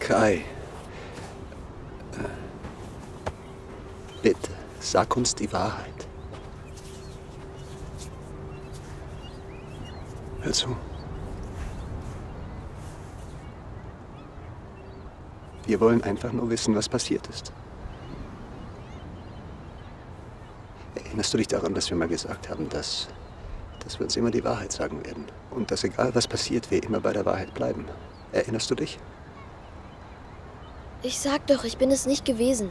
Kai. Bitte, sag uns die Wahrheit. Hör zu. Wir wollen einfach nur wissen, was passiert ist. Erinnerst du dich daran, dass wir mal gesagt haben, dass wir uns immer die Wahrheit sagen werden? Und dass egal was passiert, wir immer bei der Wahrheit bleiben. Erinnerst du dich? Ich sag doch, ich bin es nicht gewesen.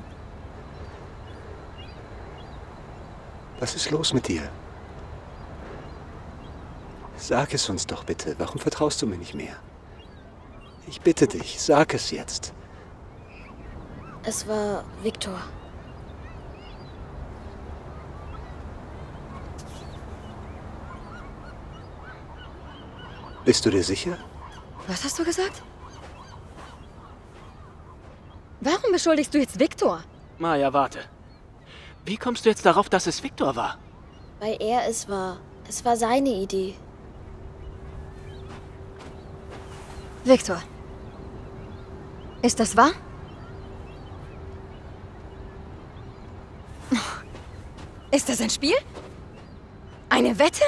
Was ist los mit dir? Sag es uns doch bitte. Warum vertraust du mir nicht mehr? Ich bitte dich, sag es jetzt. Es war Viktor. Bist du dir sicher? Was hast du gesagt? Warum beschuldigst du jetzt Viktor? Maya, warte. Wie kommst du jetzt darauf, dass es Viktor war? Weil er es war. Es war seine Idee. Viktor. Ist das wahr? Ist das ein Spiel? Eine Wette?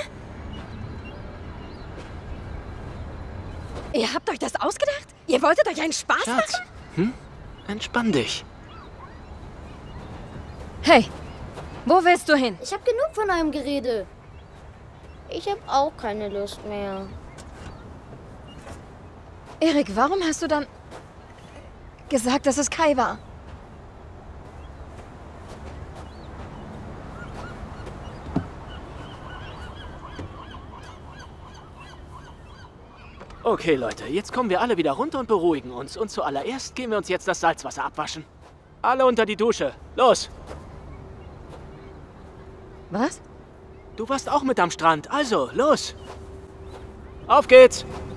Ihr habt euch das ausgedacht? Ihr wolltet euch einen Spaß Schatz, machen? Entspann dich. Hey, wo willst du hin? Ich habe genug von eurem Gerede. Ich habe auch keine Lust mehr. Erik, warum hast du dann gesagt, dass es Kai war? Okay, Leute, jetzt kommen wir alle wieder runter und beruhigen uns. Und zuallererst gehen wir uns jetzt das Salzwasser abwaschen. Alle unter die Dusche. Los! Was? Du warst auch mit am Strand, also, los! Auf geht's!